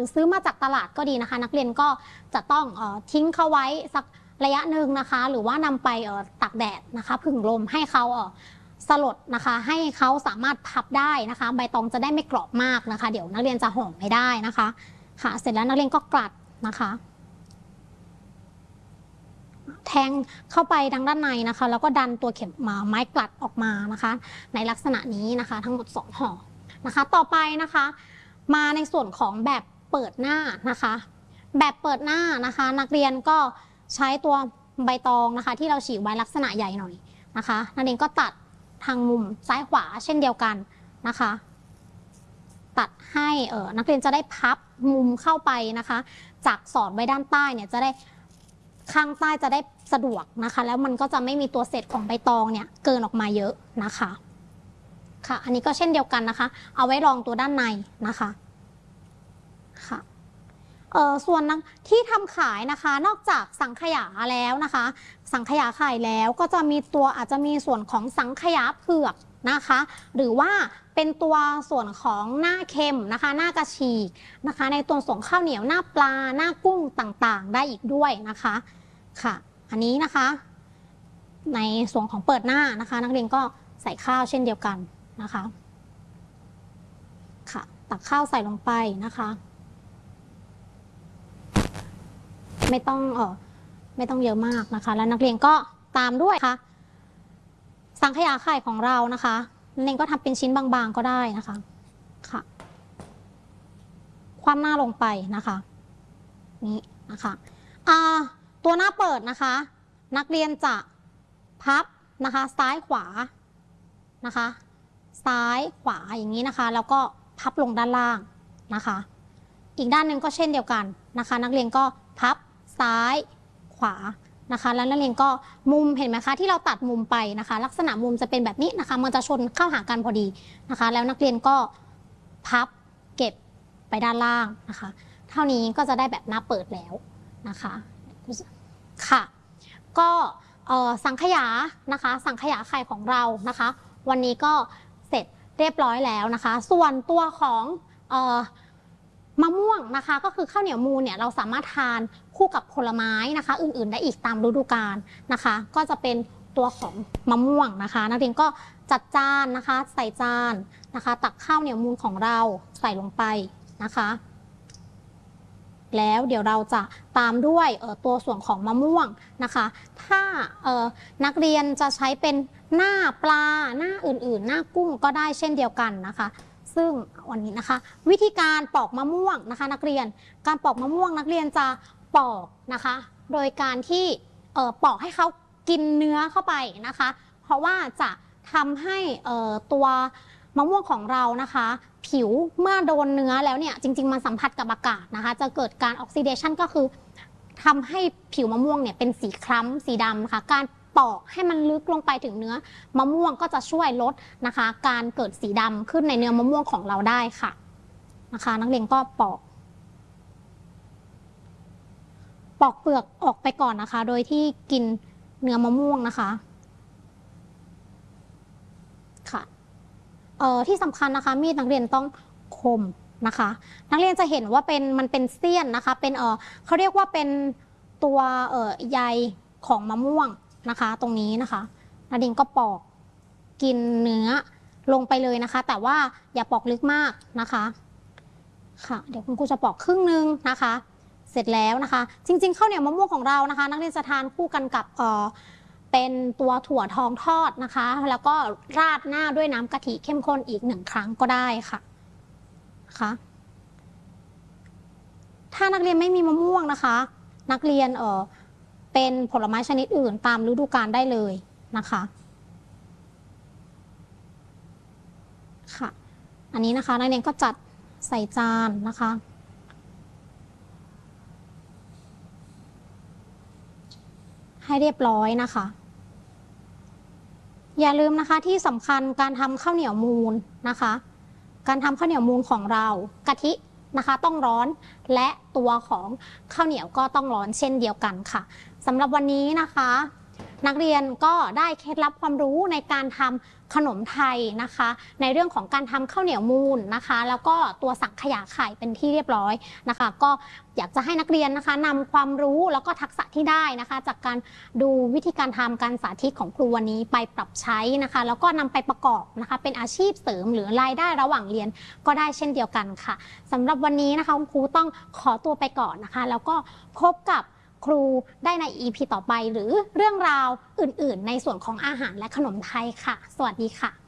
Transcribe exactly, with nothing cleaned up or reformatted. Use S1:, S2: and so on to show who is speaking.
S1: ซื้อมาจากตลาดก็ดีนะคะนักเรียนก็จะต้องเอ่อทิ้งเขาไว้สักระยะหนึ่งนะคะหรือว่านำไปเอ่อตากแดดนะคะผึ่งลมให้เขาเอ่อสลดนะคะให้เขาสามารถพับได้นะคะใบตองจะได้ไม่กรอบมากนะคะเดี๋ยวนักเรียนจะห่อไม่ได้นะคะค่ะเสร็จแล้วนักเรียนก็กลัดนะคะแทงเข้าไปทางด้านในนะคะแล้วก็ดันตัวเข็มไม้กลัดออกมานะคะในลักษณะนี้นะคะทั้งหมดสองห่อนะคะต่อไปนะคะมาในส่วนของแบบเปิดหน้านะคะแบบเปิดหน้านะคะนักเรียนก็ใช้ตัวใบตองนะคะที่เราฉีกไว้ลักษณะใหญ่หน่อยนะคะนักเรียนก็ตัดทางมุมซ้ายขวาเช่นเดียวกันนะคะตัดให้เออนักเรียนจะได้พับมุมเข้าไปนะคะจากสอดไว้ด้านใต้เนี่ยจะได้ข้างใต้จะได้สะดวกนะคะแล้วมันก็จะไม่มีตัวเศษของใบตองเนี่ยเกินออกมาเยอะนะคะค่ะอันนี้ก็เช่นเดียวกันนะคะเอาไว้รองตัวด้านในนะคะค่ะเอ่อส่วนที่ทำขายนะคะนอกจากสังขยาแล้วนะคะสังขยาไข่แล้วก็จะมีตัวอาจจะมีส่วนของสังขยาเผือกนะคะหรือว่าเป็นตัวส่วนของหน้าเค็มนะคะหน้ากระฉีกนะคะในตัวส่วนข้าวเหนียวหน้าปลาหน้ากุ้งต่างๆได้อีกด้วยนะคะค่ะอันนี้นะคะในส่วนของเปิดหน้านะคะนักเรียนก็ใส่ข้าวเช่นเดียวกันนะคะค่ะตักข้าวใส่ลงไปนะคะไม่ต้องเออไม่ต้องเยอะมากนะคะแล้วนักเรียนก็ตามด้วยค่ะสังขยาไข่ของเรานะคะนักเรียนก็ทำเป็นชิ้นบางๆก็ได้นะคะค่ะคว่ำหน้าลงไปนะคะนี่นะคะอ่าตัวหน้าเปิดนะคะนักเรียนจะพับนะคะซ้ายขวานะคะซ้ายขวาอย่างนี้นะคะแล้วก็พับลงด้านล่างนะคะอีกด้านหนึ่งก็เช่นเดียวกันนะคะนักเรียนก็พับซ้ายขวานะคะแล้วนักเรียนก็มุมเห็นไหมคะที่เราตัดมุมไปนะคะลักษณะมุมจะเป็นแบบนี้นะคะมันจะชนเข้าหากันพอดีนะคะแล้วนักเรียนก็พับเก็บไปด้านล่างนะคะเท่านี้ก็จะได้แบบหน้าเปิดแล้วนะคะค่ะก็สังขยานะคะสังขยาไข่ของเรานะคะวันนี้ก็เสร็จเรียบร้อยแล้วนะคะส่วนตัวของเอ่อมะม่วงนะคะก็คือข้าวเหนียวมูนเนี่ยเราสามารถทานคู่กับผลไม้นะคะอื่นๆได้อีกตามฤดูกาลนะคะก็จะเป็นตัวของมะม่วงนะคะนักเรียนก็จัดจานนะคะใส่จานนะคะตักข้าวเหนียวมูนของเราใส่ลงไปนะคะแล้วเดี๋ยวเราจะตามด้วยตัวส่วนของมะม่วงนะคะถ้านักเรียนจะใช้เป็นหน้าปลาหน้าอื่นๆหน้ากุ้งก็ได้เช่นเดียวกันนะคะซึ่งวันนี้นะคะวิธีการปอกมะม่วงนะคะนักเรียนการปอกมะม่วงนักเรียนจะปอกนะคะโดยการที่ปอกให้เขากินเนื้อเข้าไปนะคะเพราะว่าจะทำให้ตัวมะม่วงของเรานะคะผิวเมื่อโดนเนื้อแล้วเนี่ยจริงๆมันสัมผัสกับอากาศนะคะจะเกิดการออกซิเดชันก็คือทำให้ผิวมะม่วงเนี่ยเป็นสีคล้ำสีดำนะคะการปอกให้มันลึกลงไปถึงเนื้อมะม่วงก็จะช่วยลดนะคะการเกิดสีดำขึ้นในเนื้อมะม่วงของเราได้ค่ะนะคะนักเรียนก็ปอกปอกเปลือกออกไปก่อนนะคะโดยที่กินเนื้อมะม่วงนะคะค่ะเอ่อที่สำคัญนะคะมีดนักเรียนต้องคมนะคะนักเรียนจะเห็นว่าเป็นมันเป็นเสี้ยนนะคะเป็นเออเขาเรียกว่าเป็นตัวเอ่อใยของมะม่วงนะคะตรงนี้นะคะนักเรียนก็ปอกกินเนื้อลงไปเลยนะคะแต่ว่าอย่าปอกลึกมากนะคะค่ะเดี๋ยวคุณครูจะปอกครึ่งนึงนะคะเสร็จแล้วนะคะจริงๆข้าวเหนียวมะม่วงของเรานะคะนักเรียนจะทานคู่กันกับเอ่อเป็นตัวถั่วทองทอดนะคะแล้วก็ราดหน้าด้วยน้ำกะทิเข้มข้นอีกหนึ่งครั้งก็ได้ค่ะค่ะถ้านักเรียนไม่มีมะม่วงนะคะนักเรียนเอ่อเป็นผลไม้ชนิดอื่นตามฤดูกาลได้เลยนะคะค่ะอันนี้นะคะนักเรียนก็จัดใส่จานนะคะให้เรียบร้อยนะคะอย่าลืมนะคะที่สำคัญการทำข้าวเหนียวมูนนะคะการทำข้าวเหนียวมูนของเรากะทินะคะต้องร้อนและตัวของข้าวเหนียวก็ต้องร้อนเช่นเดียวกันค่ะสำหรับวันนี้นะคะนักเรียนก็ได้เคล็ดลับความรู้ในการทำขนมไทยนะคะในเรื่องของการทำข้าวเหนียวมูนนะคะแล้วก็ตัวสังขยาไข่เป็นที่เรียบร้อยนะคะก็อยากจะให้นักเรียนนะคะนำความรู้แล้วก็ทักษะที่ได้นะคะจากการดูวิธีการทำการสาธิตของครูวันนี้ไปปรับใช้นะคะแล้วก็นำไปประกอบนะคะเป็นอาชีพเสริมหรือรายได้ระหว่างเรียนก็ได้เช่นเดียวกันค่ะสำหรับวันนี้นะคะคุณครูต้องขอตัวไปก่อนนะคะแล้วก็พบกับครูได้ใน อี พี ต่อไปหรือเรื่องราวอื่นๆในส่วนของอาหารและขนมไทยค่ะสวัสดีค่ะ